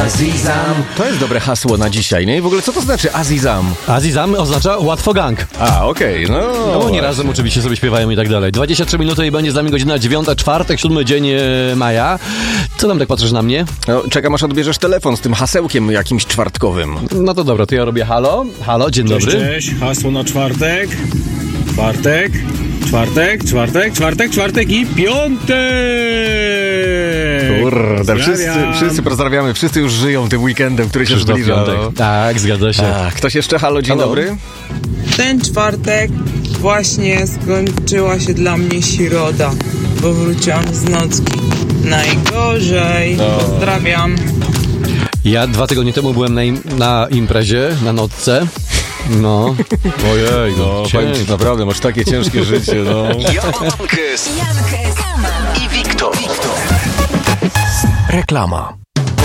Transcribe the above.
Azizam. To jest dobre hasło na dzisiaj, nie? I w ogóle co to znaczy Azizam? Azizam oznacza łatwo gang. A, okej, No oni razem oczywiście sobie śpiewają i tak dalej. 23 minuty i będzie z nami godzina 9, czwartek, 7 dzień maja. Co tam tak patrzysz na mnie? No, czekam aż odbierzesz telefon z tym hasełkiem jakimś czwartkowym. No to dobra, to ja robię halo. Halo, dzień dobry. Cześć, hasło na czwartek i piątek! Kurde, wszyscy pozdrawiamy, wszyscy już żyją tym weekendem, który się Krzysztof zbliża. Piątek. Tak, zgadza się. A, ktoś jeszcze? Halo, dzień dobry. Ten czwartek właśnie skończyła się dla mnie środa, bo wróciłam z nocki. Najgorzej. Pozdrawiam. Ja 2 tygodnie temu byłem na imprezie, na nocce. No, ojej, no, Powiem ci, naprawdę, masz takie ciężkie życie, no. Jankes i Wiktor. Reklama.